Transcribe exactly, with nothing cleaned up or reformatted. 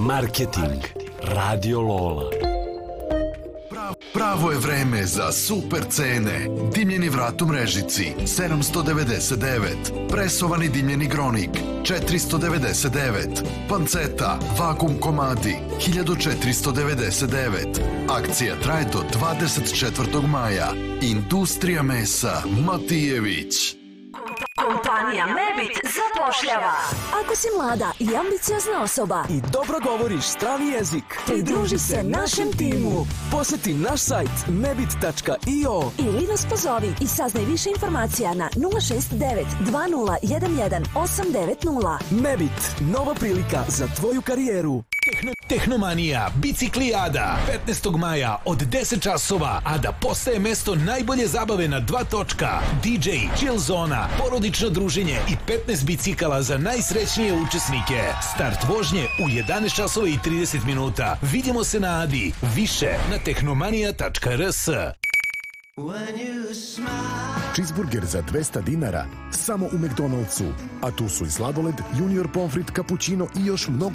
Marketing. Radio Lola. Pravo je vreme za super cene. Dimljeni vrat u mrežici sedamsto devedeset devet, presovani dimljeni gronik četiristo devedeset devet, panceta vakum komadi hiljadu četiristo devedeset devet. Akcija traje do dvadeset četvrtog maja. Industrija mesa Matijević. Kompanija Mebit zapošljava. Ako si mlada i ambiciozna osoba i dobro govoriš strani jezik, pridruži se našem timu. Posjeti naš sajt mebit tačka io ili nas pozovi i saznaj više informacija na nula šest devet dva nula jedan jedan osam devet nula. Mebit, nova prilika za tvoju karijeru. Tehno, Tehnomanija, Biciklijada, petnaestog maja od deset časova, a da postaje mesto najbolje zabave na dva točka, di džej, chill zona, porodično druženje i petnaest bicikala za najsrećnije učesnike. Start vožnje u jedanaest časova i trideset minuta. Vidimo se na Adi, više na tehnomanija tačka er es. Cheeseburger za dvesta dinara samo u McDonald'su. A tu su i sladoled, junior pomfrit, cappuccino i još mnogo